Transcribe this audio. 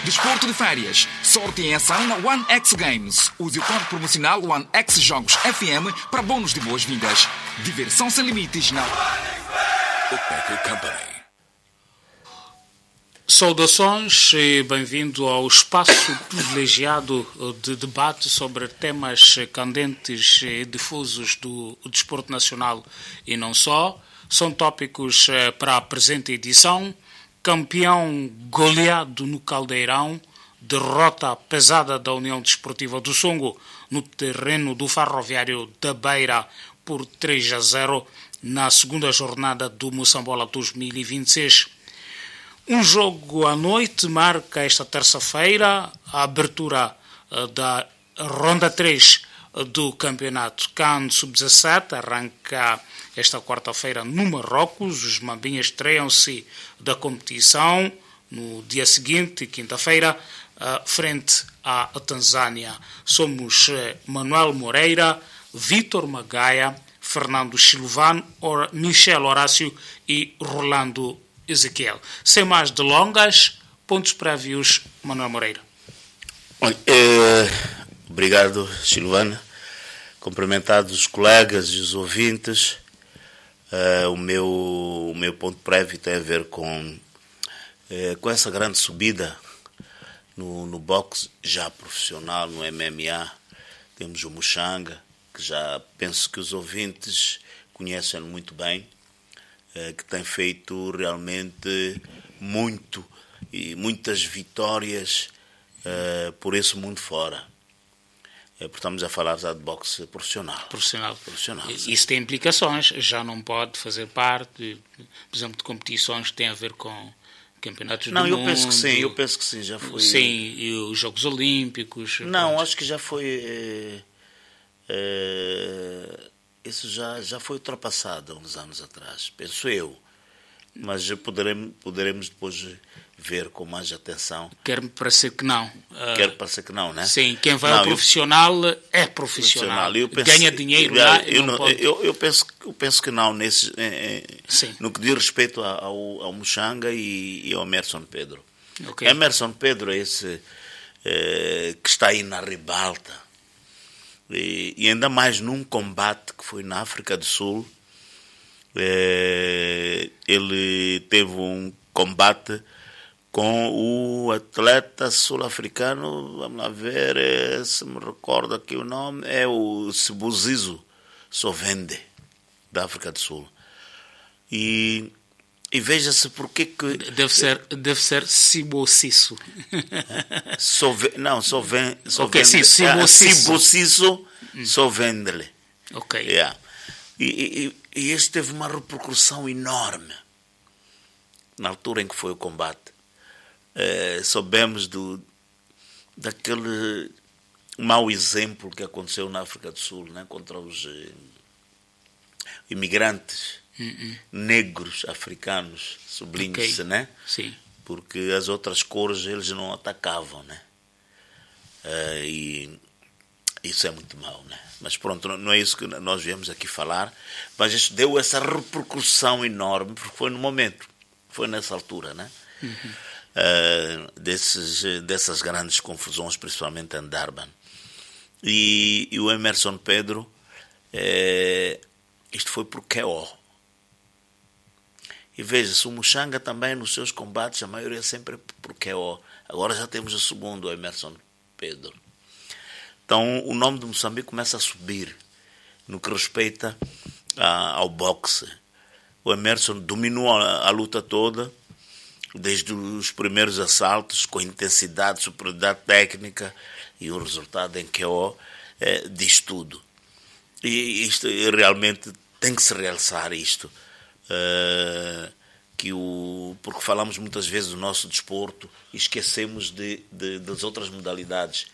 Desporto de férias. Sorte em ação na One X Games. Use o código promocional One X Jogos FM para bônus de boas-vindas. Diversão sem limites na Bookmaker Company. Saudações e bem-vindo ao espaço privilegiado de debate sobre temas candentes e difusos do desporto nacional e não só. São tópicos para a presente edição: campeão goleado no Caldeirão, derrota pesada da União Desportiva do Songo no terreno do Ferroviário da Beira por 3-0 na segunda jornada do Moçambola 2026. Um jogo à noite marca esta terça-feira a abertura da Ronda 3 do Campeonato CAN Sub-17. Arranca esta quarta-feira no Marrocos. Os Mambinhas estreiam-se da competição no dia seguinte, quinta-feira, frente à Tanzânia. Somos Manuel Moreira, Vítor Magaia, Fernando Silvano, Michel Horácio e Rolando Ezequiel. Sem mais delongas, pontos prévios, Manuel Moreira. Obrigado, Silvana. Cumprimentados os colegas e os ouvintes. O meu ponto prévio tem a ver com essa grande subida no boxe já profissional, no MMA. Temos o Muxanga, que já penso que os ouvintes conhecem muito bem, que tem feito realmente muito e muitas vitórias por esse mundo fora. Estamos a falar já de boxe profissional. Profissional. Isso tem implicações, já não pode fazer parte, por exemplo, de competições que têm a ver com campeonatos do mundo. Não, eu penso que sim, já foi. Sim, e os Jogos Olímpicos. Não, acho que já foi. Isso já foi ultrapassado há uns anos atrás, penso eu. Mas poderemos depois ver com mais atenção. Quer-me parecer que não. Quer parecer que não, né? Sim, quem vai ao profissional é profissional. Ganha dinheiro lá. Eu penso que não, no que diz respeito ao Muxanga e ao Emerson Pedro. Okay. Emerson Pedro é esse que está aí na ribalta. E ainda mais num combate que foi na África do Sul. Ele teve um combate com o atleta sul-africano, vamos lá ver se me recordo aqui o nome, é o Sibusiso Sovende, da África do Sul. E veja-se porque que... Deve ser Sibosiso. Sovende. Ok, sim, Sibosiso Sovendele. Ok. Yeah. E este teve uma repercussão enorme na altura em que foi o combate. Soubemos daquele mau exemplo que aconteceu na África do Sul, né, contra os imigrantes negros africanos, sublinhe-se, okay. Né? Sim. Porque as outras cores eles não atacavam, né? E isso é muito mau, né? Mas pronto, não é isso que nós viemos aqui falar, mas isto deu essa repercussão enorme, porque foi no momento, foi nessa altura, né? Dessas grandes confusões, principalmente em Durban. E o Emerson Pedro, isto foi por KO. E veja-se, o Muxanga também nos seus combates, a maioria é sempre por KO. Agora já temos o segundo, o Emerson Pedro. Então o nome de Moçambique começa a subir no que respeita ao boxe. O Emerson dominou a luta toda, desde os primeiros assaltos, com intensidade, superioridade técnica, e o resultado em KO diz tudo. E isto realmente tem que se realçar isto. Porque falamos muitas vezes do nosso desporto e esquecemos das outras modalidades.